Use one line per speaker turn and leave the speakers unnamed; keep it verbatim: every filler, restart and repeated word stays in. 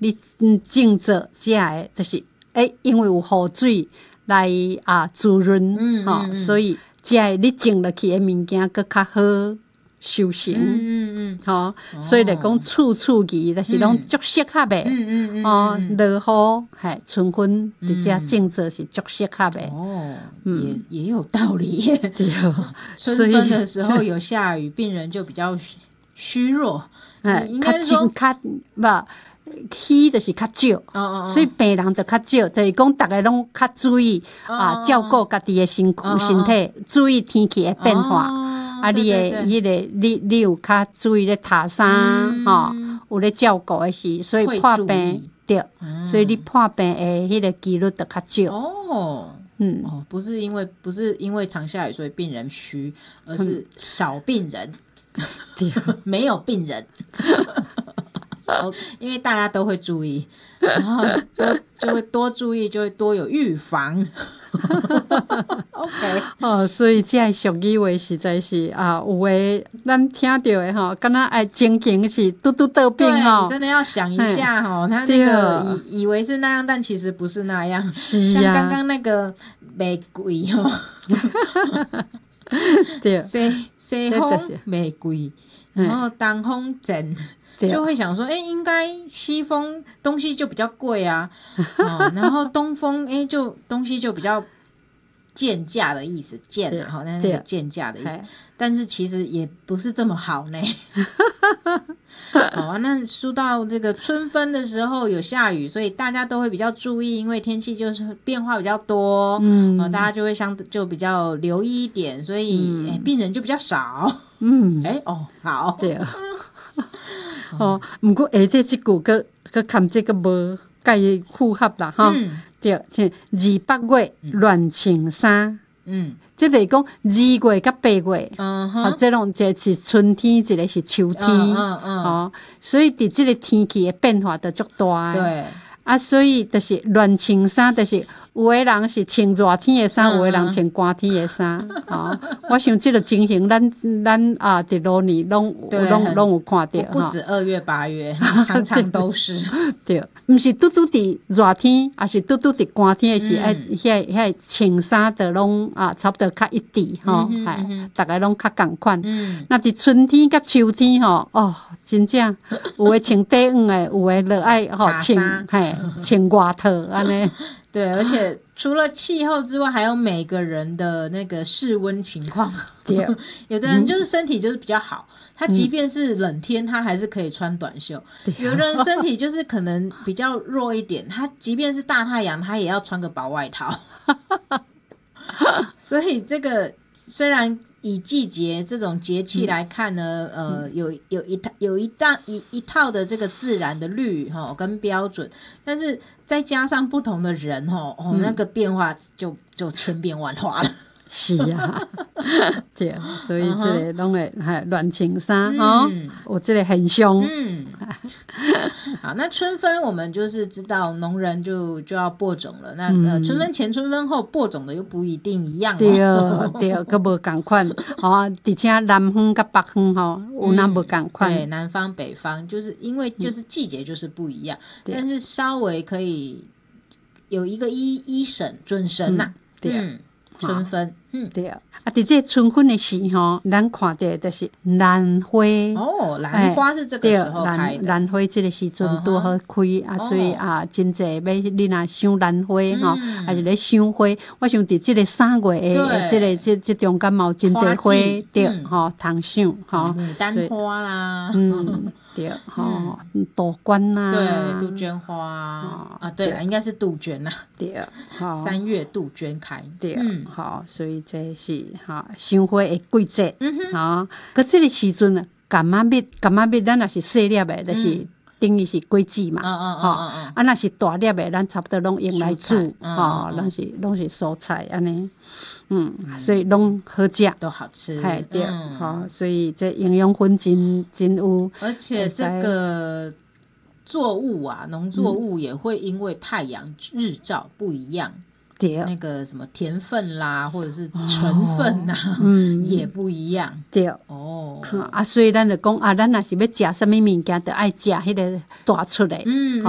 你种做食的，就是诶，因为有雨水来啊滋润，
嗯
吼、嗯嗯，所以食的你种落去的物件佫较好收成，
嗯嗯嗯，
吼、哦，所以来讲处处宜，就是拢足适合的，
嗯嗯嗯，
哦，落雨嘿，春分伫遮种做是足适合的，
哦，嗯、也也有道理耶。
对，
春分的时候有下雨，病人就比较虚弱，
哎，
应该是说
较不。鱼就是较少，
哦哦哦，
所以病人就较少，就是讲大家拢较注意、哦、啊，照顾家己的身
哦
身体，哦、注意天气的变化。
哦、
啊，你的迄、那个，你你有较注意咧擦衫，吼、嗯哦，有咧照顾的是，所以破病对、嗯，所以你破病的迄个几率就较少。
哦，嗯，哦，不是因为不是因为常下雨所以病人虚，而是少病人，对、嗯，没有病人。哦，因为大家都会注意，然后多就会多注意，就会多有预防。OK，
哦，所以这个俗语话实在是啊，有诶，咱听到的吼，敢若爱情景是嘟嘟倒病吼，
真的要想一下吼，他那个以以为是那样，但其实不是那样。
是啊，
像刚刚那个玫瑰吼，
对，
西西风玫瑰，然后当风筝。就会想说，哎、欸，应该西风东西就比较贵啊，哦、然后东风，哎、欸，就东西就比较贱价的意思，贱啊，哈，那那个贱价的意思，但是其实也不是这么好呢。哦，那说到这个春分的时候有下雨，所以大家都会比较注意，因为天气就是变化比较多，嗯，哦、大家就会相就比较留意一点，所以、嗯欸、病人就比较少。嗯，哎、欸、哦，好，
对。哦，毋过下底即句个个含这个无介符合啦，哈、嗯，对，像二八月乱穿衫，嗯，即就是讲二月甲八月，嗯哼，啊，即种一個是春天，一個是秋天，嗯嗯嗯，哦，所以伫即個天氣的變化就足大，對，啊，所以就是亂穿衫，就是有的人是穿熱天的衫，有的人穿寒天的衫，哦，我想即個情形，咱咱啊，伫路年拢拢拢有看到，
不止二月八月，常常都是，
对，毋是拄拄伫熱天，也是拄拄伫寒天的是愛遐遐穿衫的拢啊，差不多較一致吼，係大概拢較共款。那伫春天甲秋天吼，哦，真正有誒穿短褲誒，有誒落愛吼穿係穿外套安尼。
对，而且除了气候之外，还有每个人的那个室温情况。对，有的人就是身体就是比较好，他即便是冷天，他还是可以穿短袖；有的人身体就是可能比较弱一点，他即便是大太阳，他也要穿个薄外套。所以这个虽然以季节这种节气来看呢，嗯、呃，有有一套有一大一一套的这个自然的律哈跟标准，但是再加上不同的人哈哦，那个变化就就千变万化了。
是啊，对，所以这个拢会还乱穿衫吼，有这个现象。嗯，
好，那春分我们就是知道农人就就要播种了。那、嗯、呃，春分前、春分后播种的又不一定一样、
哦。对对，佫无共款。吼、哦，而且南方甲北方吼有那无共款。
对，南方北方就是因为就是季节就是不一样，嗯、但是稍微可以有一个一一审准绳呐、啊嗯。对。嗯春分，嗯，
对啊，啊，伫这春分的时候，咱看到就是兰花
哦，兰花是这个时候开的，
兰花这个时阵拄好开、uh-huh. 啊，所以啊，真济要你若赏兰花吼、嗯，还是咧赏花，我想伫这个三月的这个这这中间嘛有真济花对吼，通赏吼，
牡丹花啦，
嗯。对，吼、嗯，杜鹃呐，
对，杜鹃花啊，啊对了，应该是杜鹃呐，
对，
三月杜鹃开，
对，嗯，好，所以这是哈赏花的季节，嗯哼，啊，可这个时阵呢，柑仔蜜，柑仔蜜咱也是细粒的，就是。嗯等于是果子嘛，
嗯嗯嗯嗯嗯，
啊，那是大粒的，咱差不多拢用来煮，吼，拢、嗯、是拢是蔬菜安尼，嗯，所以拢好食，
都好吃，
哎对，好、嗯，所以这营养分真真有，
而且这个作物啊，农作物也会因为太阳日照不一样。对，那个什么甜分啦，或者是成分啦、哦嗯，也不一样。
对，哦，啊，所以咱就讲啊，咱若是要食什么物件，就爱食迄个大出来。嗯。